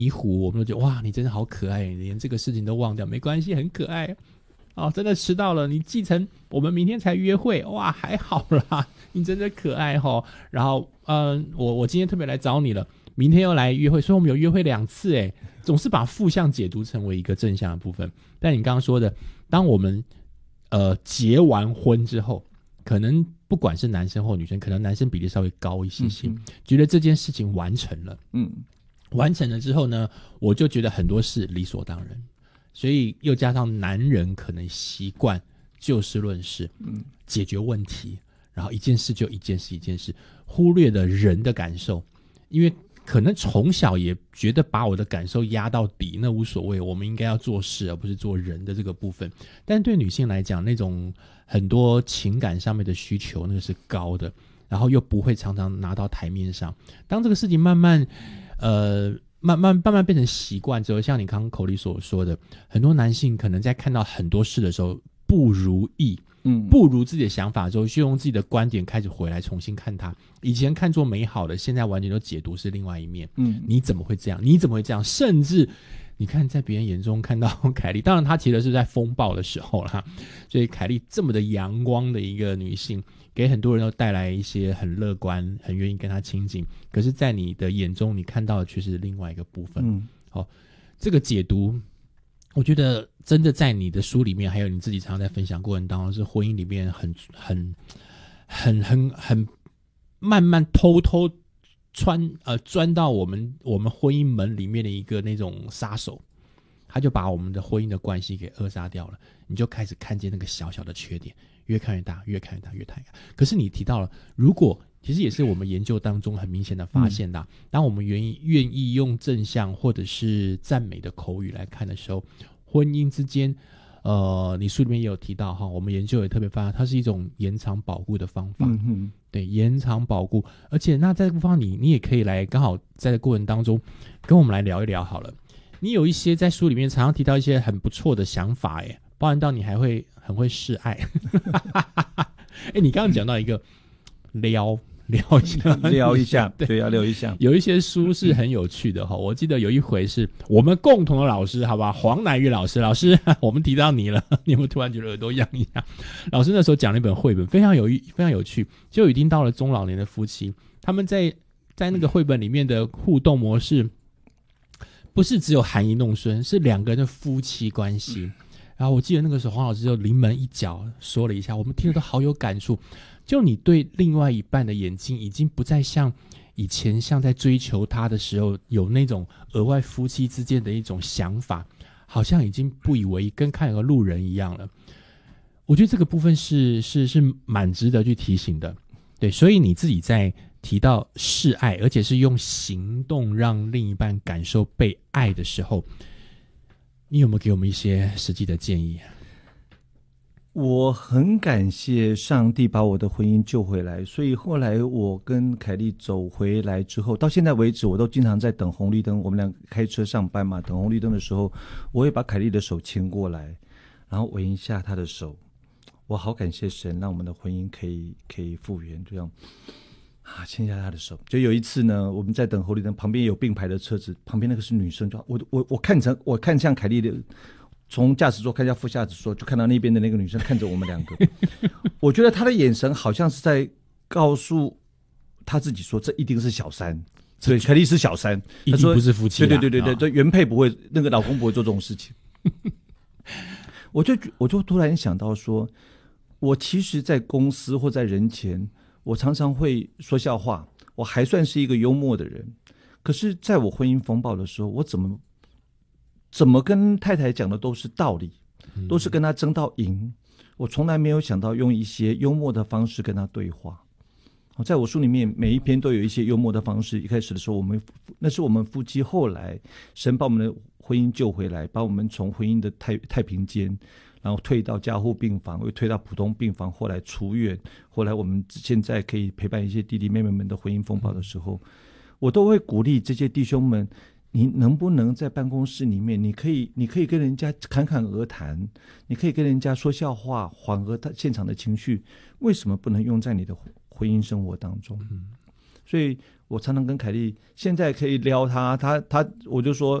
迷糊，我们就觉得哇，你真的好可爱，连这个事情都忘掉，没关系，很可爱。哦，真的迟到了，你记成我们明天才约会，哇，还好啦，你真的可爱齁。然后，我今天特别来找你了，明天又来约会，所以我们有约会2次，哎，总是把负向解读成为一个正向的部分。但你刚刚说的，当我们结完婚之后，可能不管是男生或女生，可能男生比例稍微高一些些，觉得这件事情完成了，完成了之后呢，我就觉得很多事理所当然。所以又加上男人可能习惯就事论事，解决问题，然后一件事就一件事一件事，忽略了人的感受。因为可能从小也觉得把我的感受压到底，那无所谓，我们应该要做事而不是做人的这个部分。但对女性来讲，那种很多情感上面的需求那个是高的，然后又不会常常拿到台面上。当这个事情慢慢变成习惯之后，像你刚刚口里所说的，很多男性可能在看到很多事的时候不如意，不如自己的想法之后，就用自己的观点开始回来重新看它。以前看作美好的，现在完全都解读是另外一面。你怎么会这样？你怎么会这样？甚至你看，在别人眼中看到凯莉，当然她其实是在风暴的时候啦，所以凯莉这么的阳光的一个女性，给很多人都带来一些很乐观，很愿意跟她亲近。可是在你的眼中，你看到的却是另外一个部分。这个解读我觉得真的在你的书里面，还有你自己常常在分享过程当中，是婚姻里面很慢慢偷钻到我们婚姻门里面的一个那种杀手，他就把我们的婚姻的关系给扼杀掉了。你就开始看见那个小小的缺点，越看越大，越看越大，越看越大。可是你提到了，如果其实也是我们研究当中很明显的发现的，当我们愿意用正向或者是赞美的口语来看的时候，婚姻之间你书里面也有提到哈，我们研究也特别发现它是一种延长保固的方法。对，延长保固。而且那在这个方面你也可以来刚好在这过程当中跟我们来聊一聊好了。你有一些在書里面常常提到一些很不错的想法耶，包含到你还会很会示爱。你刚刚讲到一个撩一下对，要撩一下。 有一些书是很有趣的哈，我记得有一回是我们共同的老师，好吧，黄乃玉老师，我们提到你了，你有没有突然觉得耳朵痒一痒？老师那时候讲了一本绘本，非常有趣，就已经到了中老年的夫妻，他们在那个绘本里面的互动模式，不是只有含饴弄孙，是两个人的夫妻关系。然后我记得那个时候黄老师就临门一脚说了一下，我们听得都好有感触。就你对另外一半的眼睛已经不再像以前像在追求他的时候有那种额外夫妻之间的一种想法，好像已经不以为意，跟看个路人一样了。我觉得这个部分是蛮值得去提醒的。对，所以你自己在提到示爱，而且是用行动让另一半感受被爱的时候，你有没有给我们一些实际的建议？ 我很感谢上帝把我的婚姻救回来，所以后来我跟凯莉走回来之后，到现在为止我都经常在等红绿灯，我们俩开车上班嘛，等红绿灯的时候我会把凯莉的手牵过来，然后吻一下她的手。我好感谢神让我们的婚姻可以复原，这样牵一下她的手。就有一次呢，我们在等红绿灯，旁边有并排的车子，旁边那个是女生，就我看向凯莉的，从驾驶座看向副驾驶座，就看到那边的那个女生看着我们两个。我觉得她的眼神好像是在告诉她自己说，这一定是小三，对，凯莉是小三， 一定不是夫妻啦。 对，这原配不会，那个老公不会做这种事情。我就突然想到说，我其实在公司或在人前，我常常会说笑话，我还算是一个幽默的人。可是在我婚姻风暴的时候，我怎么跟太太讲的都是道理，都是跟她争到赢。我从来没有想到用一些幽默的方式跟她对话。在我书里面每一篇都有一些幽默的方式。一开始的时候那是我们夫妻，后来神把我们的婚姻救回来，把我们从婚姻的太平间，然后退到加护病房，又退到普通病房，后来出院，后来我们现在可以陪伴一些弟弟妹妹们的婚姻风暴的时候，我都会鼓励这些弟兄们，你能不能在办公室里面，你可以跟人家侃侃而谈，你可以跟人家说笑话，缓和他现场的情绪，为什么不能用在你的婚姻生活当中？所以我常常跟凯莉现在可以撩她，我就说